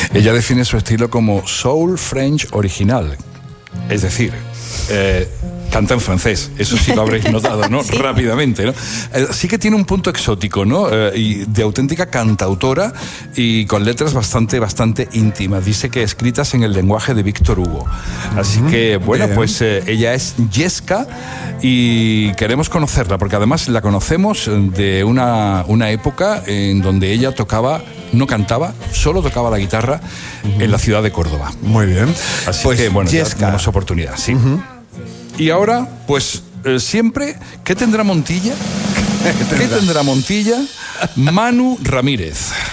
Ella define su estilo como soul French original. Es decir, canta en francés, eso sí lo habréis notado, ¿no? Sí. Rápidamente, ¿no? Sí que tiene un punto exótico, ¿no? Y de auténtica cantautora y con letras bastante íntimas. Dice que escritas en el lenguaje de Víctor Hugo. Así que, bueno, pues ella es Yesca y queremos conocerla, porque además la conocemos de una época en donde ella no cantaba, solo tocaba la guitarra en la ciudad de Córdoba. Muy bien. Así pues que, bueno, Yesca, ya tenemos oportunidad, sí. Y ahora, pues, siempre, ¿qué tendrá Montilla? ¿Qué tendrá Montilla? Manu Ramírez.